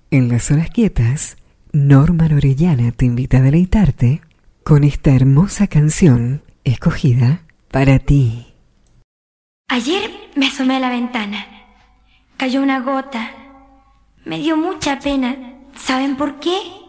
En las horas quietas, Norma Orellana te invita a deleitarte con esta hermosa canción escogida para ti. Ayer me asomé a la ventana. Cayó una gota. Me dio mucha pena. ¿Saben por qué?